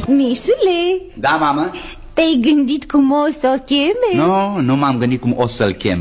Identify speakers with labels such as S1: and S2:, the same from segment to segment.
S1: Mișule.
S2: Da, mamă?
S1: Te-ai gândit cum o să o cheme?
S2: Nu, nu m-am gândit cum o să-l cheme.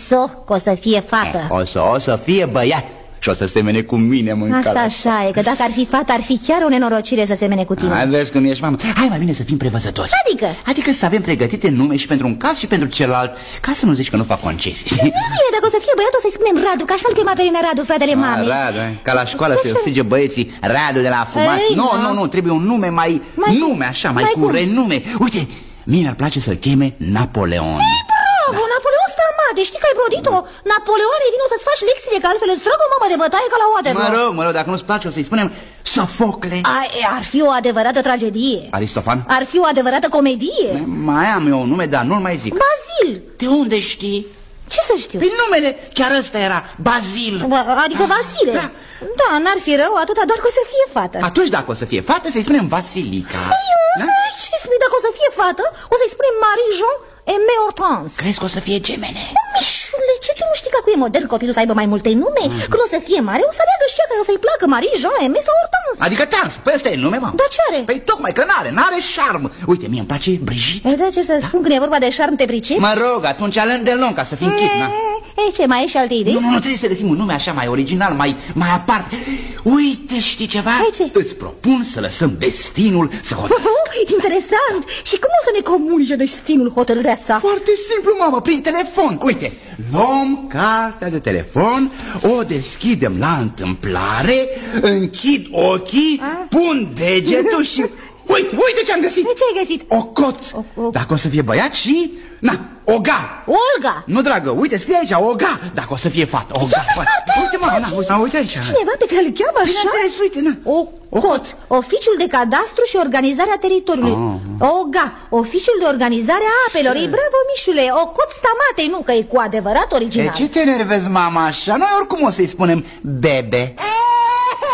S1: O să fie fată.
S2: O să fie băiat. Și o să semene cu mine mâncarea.
S1: Asta așa e, că dacă ar fi fată, ar fi chiar o nenorocire să semene cu tine.
S2: Hai, vezi cum ești, mamă. Hai mai bine să fim prevăzători. Adică să avem pregătite nume și pentru un caz și pentru celălalt. Ca să nu zici că nu fac concesii.
S1: Bine, dacă o să fie băiat, o să-i spunem Radu, că așa-l chema pe Rina Radu, fratele mamei.
S2: Radu, ca la școală se strige băieții Radu de la fumați. Nu, trebuie un nume mai nume, așa, mai cu renume. Uite, mie mi-ar place să-l cheme Napoleon.
S1: Bravo, Napoleon Stramade, știi că ai brodit-o? Napoleoane, vino să-ți faci lecțiile, că altfel îți trag o mamă de bătaie ca la Waterloo.
S2: Mă rog, dacă nu-ți place o să-i spunem Sofocle.
S1: Ar fi o adevărată tragedie.
S2: Aristofan?
S1: Ar fi o adevărată comedie.
S2: Mai am eu un nume, dar nu-l mai zic.
S1: Bazil.
S2: De unde știi?
S1: Ce să știu?
S2: Prin numele, chiar ăsta era, Bazil.
S1: Adică Vasile. Da, n-ar fi rău, atâta doar că o să fie fată.
S2: Atunci dacă o să fie fată, să-i spunem Vasilica.
S1: Serios? Ce spui? Dacă o să fie fată, o să-i spunem Marie-Jean Aimée Hortense.
S2: Crezi că o să fie gemene?
S1: Mișule, ce tu nu știi că acum e modern copilul să aibă mai multe nume? Când o să fie mare, o să aleagă și ea care o să-i placă Marie-Jean Aimée sau Hortense.
S2: Adică Tans, păi ăsta e nume, mamă.
S1: Da, ce are?
S2: Păi tocmai că n-are șarm. Uite, mie îmi place Brigitte.
S1: Da, ce să spun, când e vorba de șarm, te pricep?
S2: Mă rog, atunci Alain Delon, ca să fim chit, na?
S1: Ce, mai e și alte idei?
S2: Nu, trebuie să găsim un nume așa mai original, mai aparte. Uite, știi ceva? Îți propun să lăsăm destinul să hotărăscă.
S1: Interesant! Și cum o să ne comunice destinul hotărârea sa?
S2: Foarte simplu, mamă, prin telefon. Uite, luăm cartea de telefon, o deschidem la întâmplare, închid ochii, pun degetul și... Uite ce am găsit!
S1: Ce ai găsit?
S2: Ocot. Dacă o să fie băiat și... Oga.
S1: Olga.
S2: Nu, dragă, uite, scrie aici, Oga. Dacă o să fie fată, Oga. Uite, mama, uite aici.
S1: Cineva pe care îl cheamă așa?
S2: Bineînțeles, uite,
S1: Ocot, Oficiul de Cadastru și Organizare a Teritoriului. Oga, Oficiul de Organizare a Apelor. Ei, bravo, Mișule, Ocot Stamatei, nu că e cu adevărat original.
S2: Ce te enervezi, mama, așa? Noi oricum o să-i spunem Bebe.